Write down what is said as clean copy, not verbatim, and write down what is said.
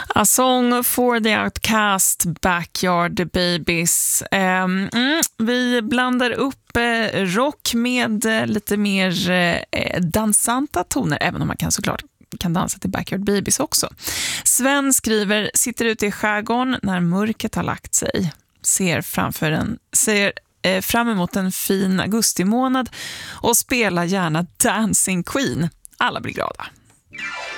A Song for the Outcast, Backyard Babies. Vi blandar upp rock med lite mer dansanta toner, även om man såklart kan dansa till Backyard Babies också. Sven skriver, sitter ute i skärgården när mörkret har lagt sig. Ser fram emot en fin augustimånad och spelar gärna Dancing Queen. Alla blir glada.